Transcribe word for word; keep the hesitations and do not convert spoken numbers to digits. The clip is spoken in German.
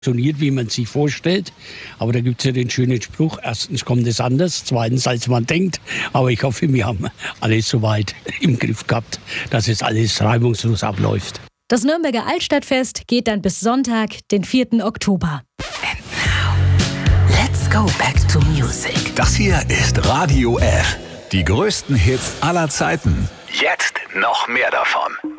Funktioniert, wie man sich vorstellt. Aber da gibt es ja den schönen Spruch, erstens kommt es anders, zweitens als man denkt. Aber ich hoffe, wir haben alles soweit im Griff gehabt, dass es alles reibungslos abläuft. Das Nürnberger Altstadtfest geht dann bis Sonntag, den vierten Oktober. And now, let's go back to music. Das hier ist Radio F. Die größten Hits aller Zeiten. Jetzt noch mehr davon.